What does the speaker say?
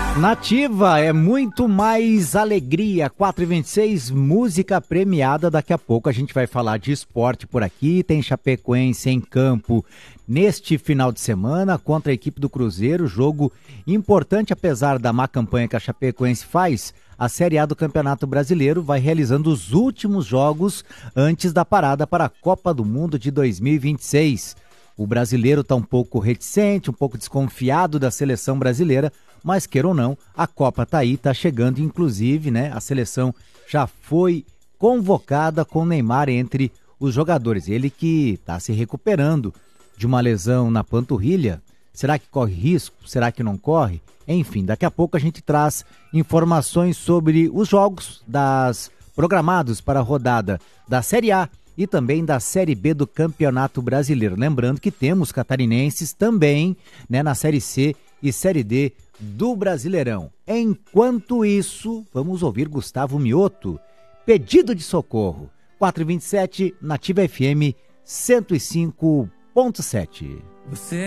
Nativa é muito mais alegria, 4h26, música premiada. Daqui a pouco a gente vai falar de esporte por aqui. Tem Chapecoense em campo neste final de semana contra a equipe do Cruzeiro. Jogo importante, apesar da má campanha que a Chapecoense faz. A Série A do Campeonato Brasileiro vai realizando os últimos jogos antes da parada para a Copa do Mundo de 2026. O brasileiro está um pouco reticente, um pouco desconfiado da seleção brasileira, mas queira ou não, a Copa tá aí, tá chegando, inclusive, né? A seleção já foi convocada com o Neymar entre os jogadores. Ele que está se recuperando de uma lesão na panturrilha. Será que corre risco? Será que não corre? Enfim, daqui a pouco a gente traz informações sobre os jogos programados para a rodada da Série A e também da Série B do Campeonato Brasileiro. Lembrando que temos catarinenses também, né, na Série C e Série D do Brasileirão. Enquanto isso, vamos ouvir Gustavo Mioto, Pedido de Socorro, 4h27, Nativa FM 105.7.